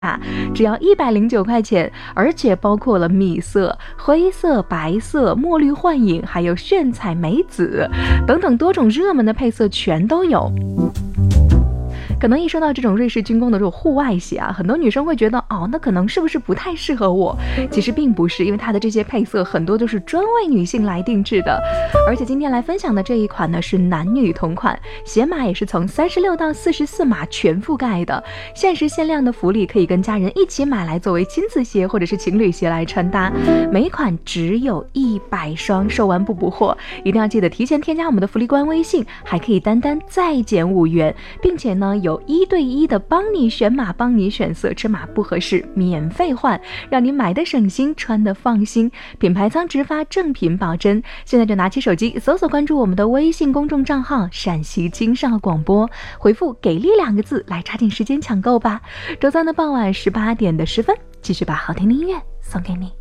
只要109块钱，而且包括了米色、灰色、白色、墨绿幻影，还有炫彩梅紫等等多种热门的配色全都有。可能一说到这种瑞士军工的这种户外鞋啊，很多女生会觉得那可能是不是不太适合我？其实并不是，因为它的这些配色很多都是专为女性来定制的。而且今天来分享的这一款呢是男女同款，鞋码也是从36到44码全覆盖的，限时限量的福利可以跟家人一起买来作为亲子鞋或者是情侣鞋来穿搭。每款只有100双，售完不补货，一定要记得提前添加我们的福利官微信，还可以单再减5元，并且呢有1对1的帮你选码、帮你选色，尺码不合适免费换，让你买的省心，穿的放心，品牌仓直发，正品保真。现在就拿起手机搜索关注我们的微信公众账号陕西青少广播，回复给力2个字来抓紧时间抢购吧。周三的傍晚18点的10分，继续把好听的音乐送给你。